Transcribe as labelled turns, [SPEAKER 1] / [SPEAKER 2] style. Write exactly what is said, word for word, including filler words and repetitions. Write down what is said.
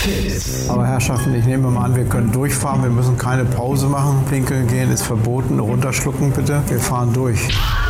[SPEAKER 1] Aber Herrschaften, ich nehme mal an, wir können durchfahren. Wir müssen keine Pause machen. Pinkeln gehen ist verboten. Runterschlucken bitte. Wir fahren durch.